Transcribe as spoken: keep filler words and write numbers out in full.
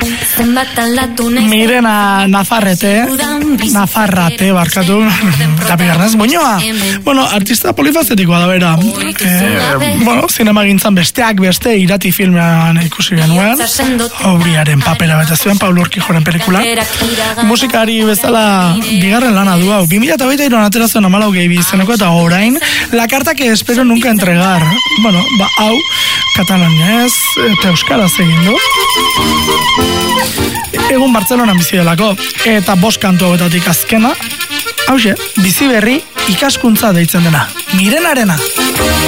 Mirena Nafarrete, Nafarrate, barkatu, eta bigarnez, buñoa. Bueno, artista polifazetikoa da bera. Eh, bueno, zinema gintzan besteak beste irati filmean ikusi genuen. Obriaren papera bete zuen, Paul Urquijoren pelikula. Musikari bezala bigarren lana du hau. bi mila hogeita hiruan atera zuen hamalau gehi izeneko eta orain, la carta que espero nunca entregar. Bueno, ba, hau, katalanez eta euskaraz egin du. Egun Bartzelonan bizi delako, eta bost kantu hauetatik azkena, hauxe, bizi berri ikaskuntza deitzen dena. Mirenarena.